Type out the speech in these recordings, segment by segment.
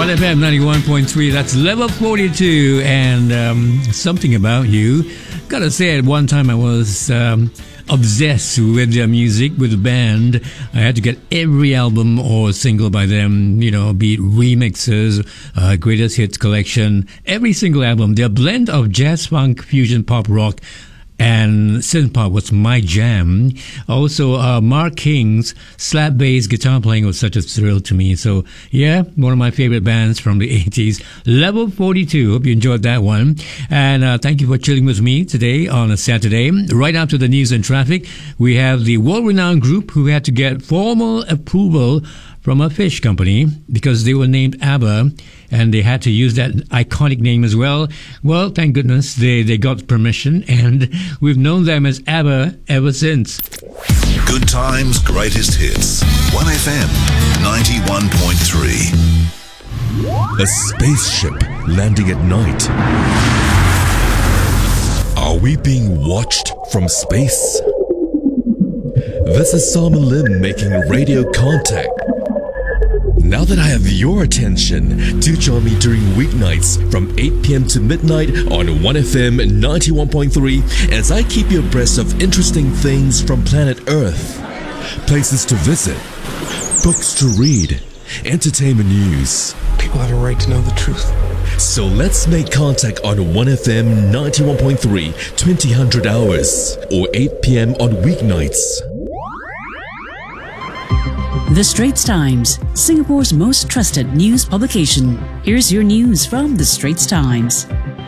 1FM 91.3, that's level 42, and Something About You. Gotta say, at one time I was obsessed with their music, with the band. I had to get every album or single by them, be it remixes, greatest hits collection, every single album. Their blend of jazz, funk, fusion, pop, rock, and synth pop was my jam. Also, Mark King's slap bass guitar playing was such a thrill to me. So, yeah, one of my favorite bands from the 80s. Level 42. Hope you enjoyed that one. And thank you for chilling with me today on a Saturday. Right after the news and traffic, we have the world-renowned group who had to get formal approval from a fish company because they were named ABBA, and they had to use that iconic name as well. Well, thank goodness they got permission, and we've known them as ABBA ever since. Good times, greatest hits. 1FM 91.3. A spaceship landing at night. Are we being watched from space? This is Simon Lim making radio contact. Now that I have your attention, do join me during weeknights from 8 p.m. to midnight on 1FM 91.3 as I keep you abreast of interesting things from planet Earth. Places to visit, books to read, entertainment news. People have a right to know the truth. So let's make contact on 1FM 91.3, 2000 hours, or 8 p.m. on weeknights. The Straits Times, Singapore's most trusted news publication. Here's your news from The Straits Times.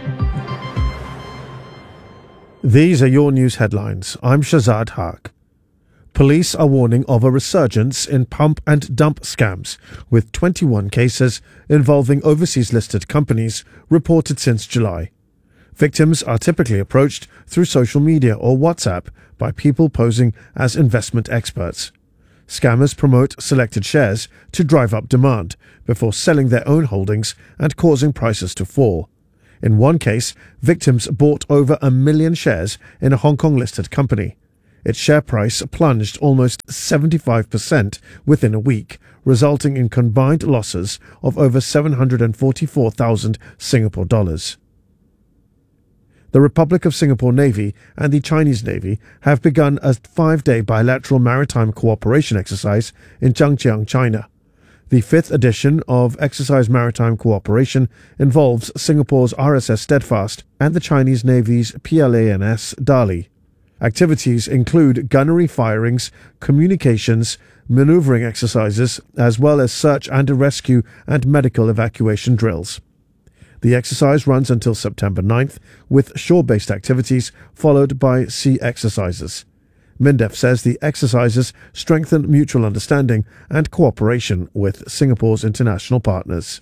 These are your news headlines. I'm Shazad Haq. Police are warning of a resurgence in pump and dump scams, with 21 cases involving overseas listed companies reported since July. Victims are typically approached through social media or WhatsApp by people posing as investment experts. Scammers promote selected shares to drive up demand before selling their own holdings and causing prices to fall. In one case, victims bought over 1 million shares in a Hong Kong-listed company. Its share price plunged almost 75% within a week, resulting in combined losses of over 744,000 Singapore dollars. The Republic of Singapore Navy and the Chinese Navy have begun a 5-day bilateral maritime cooperation exercise in Zhangjiang, China. The 5th edition of Exercise Maritime Cooperation involves Singapore's RSS Steadfast and the Chinese Navy's PLANS Dali. Activities include gunnery firings, communications, maneuvering exercises, as well as search and rescue and medical evacuation drills. The exercise runs until September 9th, with shore-based activities followed by sea exercises. MINDEF says the exercises strengthen mutual understanding and cooperation with Singapore's international partners.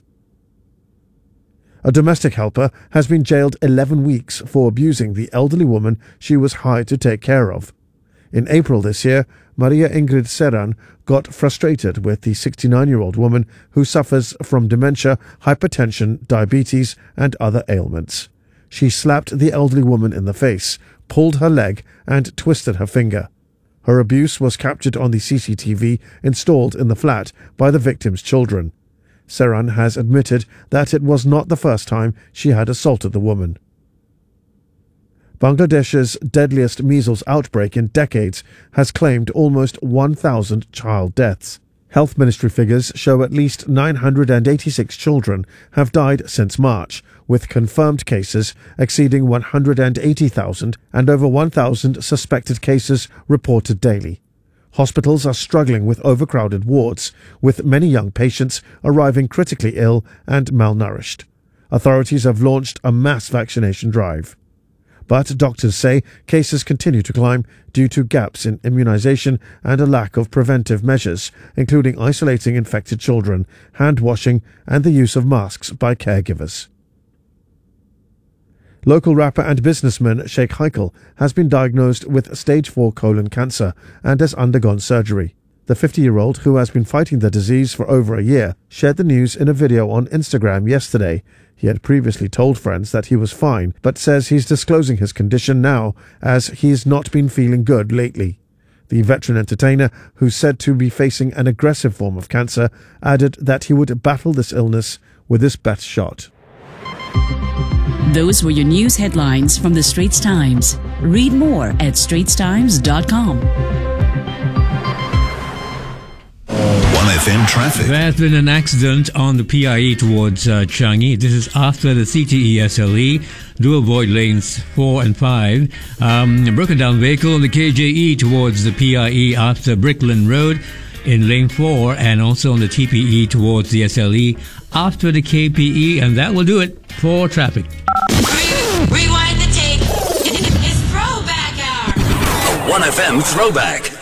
A domestic helper has been jailed 11 weeks for abusing the elderly woman she was hired to take care of. In April this year, Maria Ingrid Serran got frustrated with the 69-year-old woman who suffers from dementia, hypertension, diabetes, and other ailments. She slapped the elderly woman in the face, pulled her leg, and twisted her finger. Her abuse was captured on the CCTV installed in the flat by the victim's children. Serran has admitted that it was not the first time she had assaulted the woman. Bangladesh's deadliest measles outbreak in decades has claimed almost 1,000 child deaths. Health Ministry figures show at least 986 children have died since March, with confirmed cases exceeding 180,000 and over 1,000 suspected cases reported daily. Hospitals are struggling with overcrowded wards, with many young patients arriving critically ill and malnourished. Authorities have launched a mass vaccination drive. But doctors say cases continue to climb due to gaps in immunization and a lack of preventive measures, including isolating infected children, hand washing, and the use of masks by caregivers. Local rapper and businessman Sheikh Haikal has been diagnosed with stage 4 colon cancer and has undergone surgery. The 50-year-old, who has been fighting the disease for over a year, shared the news in a video on Instagram yesterday. He had previously told friends that he was fine, but says he's disclosing his condition now as he's not been feeling good lately. The veteran entertainer, who's said to be facing an aggressive form of cancer, added that he would battle this illness with his best shot. Those were your news headlines from the Straits Times. Read more at straitstimes.com. 1FM traffic. There's been an accident on the PIE towards Changi. This is after the CTE SLE. Do avoid lanes 4 and 5. A broken down vehicle on the KJE towards the PIE after Brickland Road in lane 4, and also on the TPE towards the SLE after the KPE, and that will do it for traffic. Rewind the tape. It's throwback hour. A 1FM throwback.